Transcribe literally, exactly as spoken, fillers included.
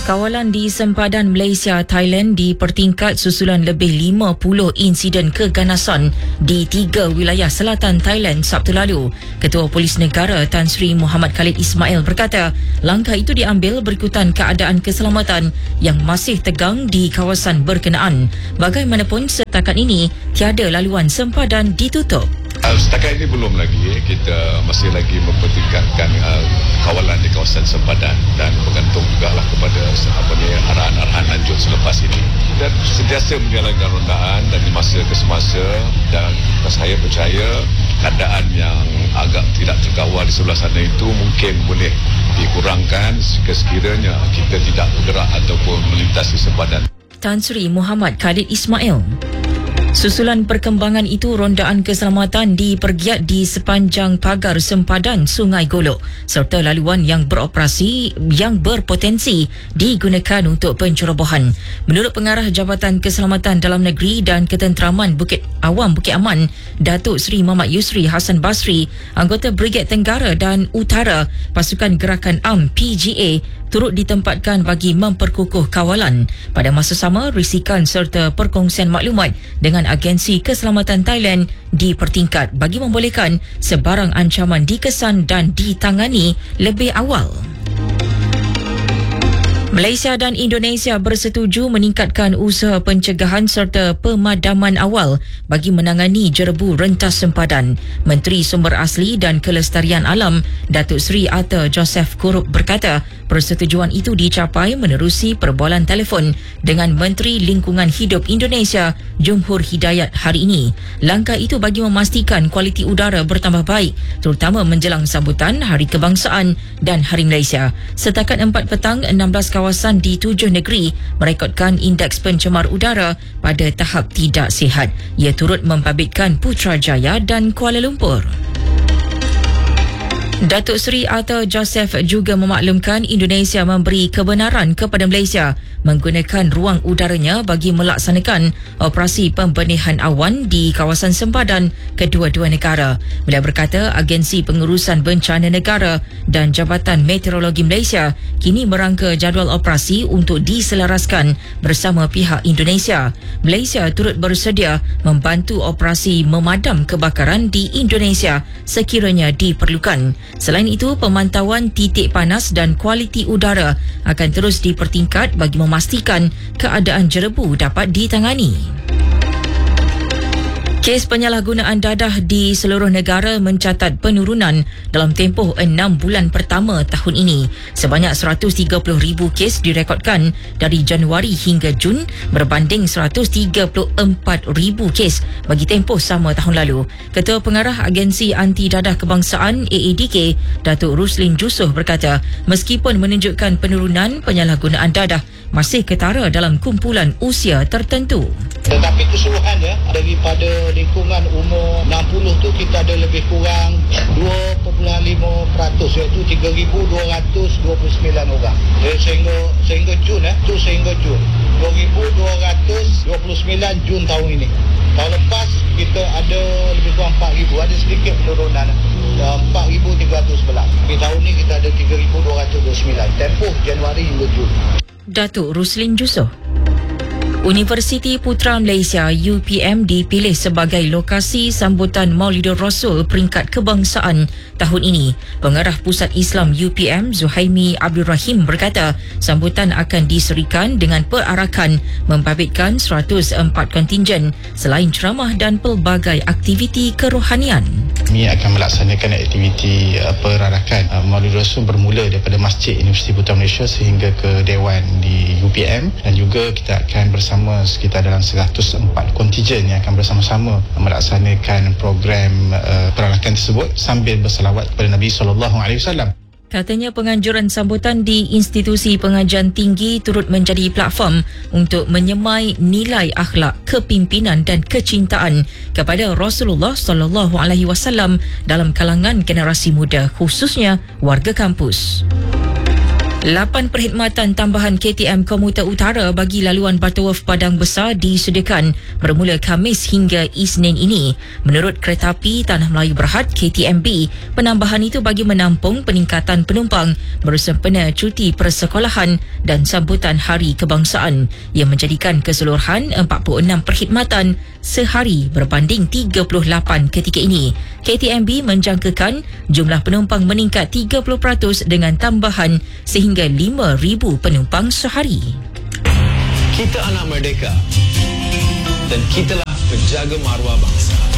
Kawalan di sempadan Malaysia, Thailand dipertingkat susulan lebih lima puluh insiden keganasan di tiga wilayah selatan Thailand Sabtu lalu. Ketua Polis Negara Tan Sri Muhammad Khalid Ismail berkata, langkah itu diambil berikutan keadaan keselamatan yang masih tegang di kawasan berkenaan. Bagaimanapun, setakat ini tiada laluan sempadan ditutup. Uh, setakat ini belum lagi, kita masih lagi mempertingkatkan uh, kawalan di kawasan sempadan dan bergantung jugalah kepada apa ni, arahan-arahan lanjut selepas ini, dan sentiasa menjalankan rondaan dan di masa ke semasa, dan saya percaya keadaan yang agak tidak terkawal di sebelah sana itu mungkin boleh dikurangkan sekiranya kita tidak bergerak ataupun melintasi sempadan. Tan Sri Muhammad Khalid Ismail. Susulan perkembangan itu, rondaan keselamatan dipergiat di sepanjang pagar sempadan Sungai Golok serta laluan yang beroperasi yang berpotensi digunakan untuk pencerobohan. Menurut Pengarah Jabatan Keselamatan Dalam Negeri dan Ketenteraman Bukit Awam Bukit Aman, Datuk Seri Muhammad Yusri Hassan Basri, anggota Brigade Tenggara dan Utara Pasukan Gerakan A M P G A turut ditempatkan bagi memperkukuh kawalan. Pada masa sama, risikan serta perkongsian maklumat dengan agensi keselamatan Thailand dipertingkat bagi membolehkan sebarang ancaman dikesan dan ditangani lebih awal. Malaysia dan Indonesia bersetuju meningkatkan usaha pencegahan serta pemadaman awal bagi menangani jerebu rentas sempadan. Menteri Sumber Asli dan Kelestarian Alam, Datuk Seri Arthur Joseph Kurup berkata, persetujuan itu dicapai menerusi perbualan telefon dengan Menteri Lingkungan Hidup Indonesia, Jumhur Hidayat hari ini. Langkah itu bagi memastikan kualiti udara bertambah baik, terutama menjelang sambutan Hari Kebangsaan dan Hari Malaysia. Setakat empat petang, enam belas kawasan di tujuh negeri merekodkan indeks pencemar udara pada tahap tidak sihat. Ia turut membabitkan Putrajaya dan Kuala Lumpur. Datuk Seri Arthur Joseph juga memaklumkan Indonesia memberi kebenaran kepada Malaysia menggunakan ruang udaranya bagi melaksanakan operasi pembenihan awan di kawasan sempadan kedua-dua negara. Beliau berkata Agensi Pengurusan Bencana Negara dan Jabatan Meteorologi Malaysia kini merangka jadual operasi untuk diselaraskan bersama pihak Indonesia. Malaysia turut bersedia membantu operasi memadam kebakaran di Indonesia sekiranya diperlukan. Selain itu, pemantauan titik panas dan kualiti udara akan terus dipertingkat bagi memastikan keadaan jerebu dapat ditangani. Kes penyalahgunaan dadah di seluruh negara mencatat penurunan dalam tempoh enam bulan pertama tahun ini. Sebanyak seratus tiga puluh ribu kes direkodkan dari Januari hingga Jun berbanding seratus tiga puluh empat ribu kes bagi tempoh sama tahun lalu. Ketua Pengarah Agensi Anti Dadah Kebangsaan A A D K, Datuk Ruslin Jusoh berkata, meskipun menunjukkan penurunan, penyalahgunaan dadah masih ketara dalam kumpulan usia tertentu. Tetapi keseluruhannya daripada lingkungan umur enam puluh tu kita ada lebih kurang dua perpuluhan lima peratus iaitu tiga ribu dua ratus dua puluh sembilan orang. Jadi sehingga sehingga Jun eh tu sehingga Jun dua ribu dua ratus dua puluh sembilan Jun tahun ini. Tahun lepas kita ada lebih kurang empat ribu, ada sedikit penurunan empat ribu tiga ratus sebelas. Di tahun ini kita ada tiga ribu dua ratus dua puluh sembilan tempoh Januari hingga Jun. Datuk Ruslin Jusoh. Universiti Putra Malaysia U P M dipilih sebagai lokasi sambutan Maulidur Rasul peringkat kebangsaan tahun ini. Pengarah Pusat Islam U P M Zuhaimi Abdul Rahim berkata, sambutan akan diserikan dengan perarakan membabitkan seratus empat kontingen selain ceramah dan pelbagai aktiviti kerohanian. Kami akan melaksanakan aktiviti uh, perarakan uh, Maulidur Rasul bermula daripada Masjid Universiti Putra Malaysia sehingga ke Dewan di U P M, dan juga kita akan bersama sekitar dalam seratus empat kontingen yang akan bersama-sama melaksanakan program uh, perarakan tersebut sambil berselawat kepada Nabi sallallahu alaihi wasallam. Katanya penganjuran sambutan di institusi pengajian tinggi turut menjadi platform untuk menyemai nilai akhlak, kepimpinan dan kecintaan kepada Rasulullah sallallahu alaihi wasallam dalam kalangan generasi muda, khususnya warga kampus. lapan perkhidmatan tambahan K T M Komuter Utara bagi laluan Butterworth Padang Besar disediakan bermula Khamis hingga Isnin ini. Menurut Keretapi Tanah Melayu Berhad K T M B, penambahan itu bagi menampung peningkatan penumpang bersempena cuti persekolahan dan sambutan Hari Kebangsaan yang menjadikan keseluruhan empat puluh enam perkhidmatan sehari berbanding tiga puluh lapan ketika ini. K T M B menjangkakan jumlah penumpang meningkat tiga puluh peratus dengan tambahan sehingga lima ribu penumpang sehari. Kita anak merdeka dan kitalah penjaga maruah bangsa.